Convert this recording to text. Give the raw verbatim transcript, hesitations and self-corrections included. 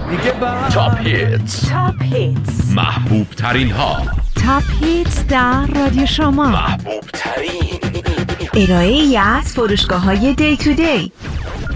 دیگه بعد تاپ هیتس، تاپ هیتس، محبوب ترین ها. تاپ هیتس در رادیو شما، محبوب ترین ارائه ای از فروشگاه های دی تو دی.